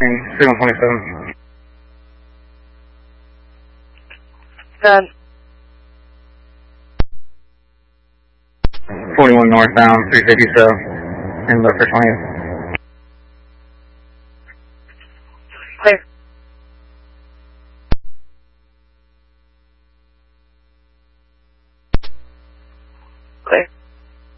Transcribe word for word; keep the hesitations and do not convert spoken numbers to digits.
crossing three one twenty-seven. ten. forty-one northbound, three fifty south, in left for twentieth.